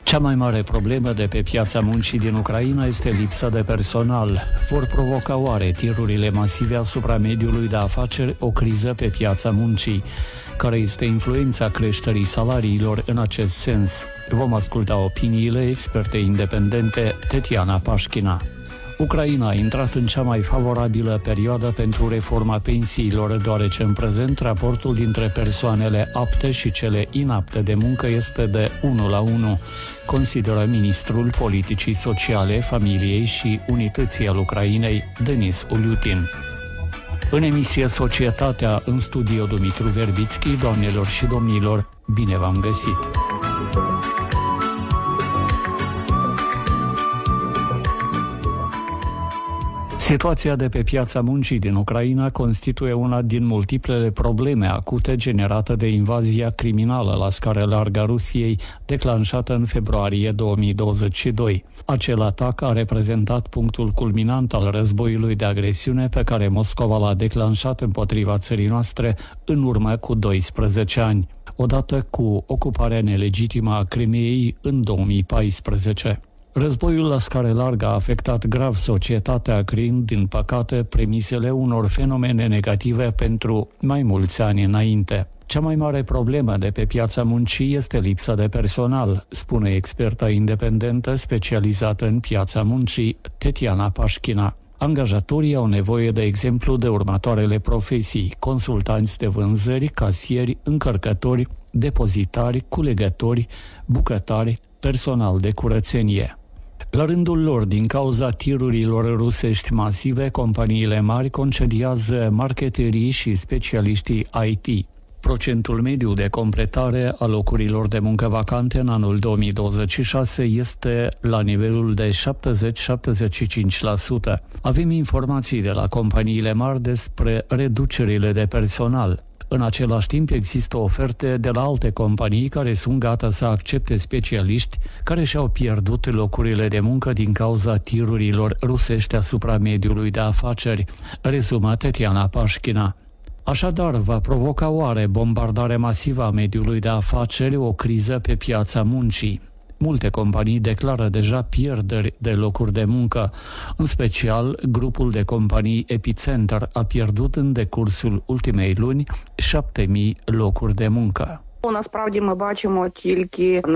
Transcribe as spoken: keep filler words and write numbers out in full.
Cea mai mare problemă de pe piața muncii din Ucraina este lipsa de personal. Vor provoca oare tirurile masive asupra mediului de afaceri o criză pe piața muncii? Care este influența creșterii salariilor în acest sens? Vom asculta opiniile expertei independente Tetiana Pașchina. Ucraina a intrat în cea mai favorabilă perioadă pentru reforma pensiilor, deoarece în prezent raportul dintre persoanele apte și cele inapte de muncă este de unu la unu, consideră ministrul Politicii Sociale, Familiei și Unității al Ucrainei, Denis Uliutin. În emisie Societatea, în studio Dumitru Verbitski. Doamnelor și domnilor, bine v-am găsit! Situația de pe piața muncii din Ucraina constituie una din multiplele probleme acute generate de invazia criminală la scară largă a Rusiei, declanșată în februarie două mii douăzeci și doi. Acel atac a reprezentat punctul culminant al războiului de agresiune pe care Moscova l-a declanșat împotriva țării noastre în urmă cu doisprezece ani, odată cu ocuparea nelegitimă a Crimeei în două mii paisprezece. Războiul la scară largă a afectat grav societatea, creând, din păcate, premisele unor fenomene negative pentru mai mulți ani înainte. Cea mai mare problemă de pe piața muncii este lipsa de personal, spune experta independentă specializată în piața muncii, Tetiana Pașchina. Angajatorii au nevoie, de exemplu, de următoarele profesii: consultanți de vânzări, casieri, încărcători, depozitari, culegători, bucătari, personal de curățenie. La rândul lor, din cauza tirurilor rusești masive, companiile mari concediază marketerii și specialiștii I T. Procentul mediu de completare a locurilor de muncă vacante în anul două mii douăzeci și șase este la nivelul de șaptezeci - șaptezeci și cinci la sută. Avem informații de la companiile mari despre reducerile de personal. În același timp, există oferte de la alte companii care sunt gata să accepte specialiști care și-au pierdut locurile de muncă din cauza tirurilor rusești asupra mediului de afaceri, rezumă Tetiana Pașchina. Așadar, va provoca oare bombardarea masivă a mediului de afaceri o criză pe piața muncii? Multe companii declară deja pierderi de locuri de muncă. În special, grupul de companii Epicenter a pierdut în decursul ultimei luni șapte mii locuri de muncă. Насправді ми бачимо тільки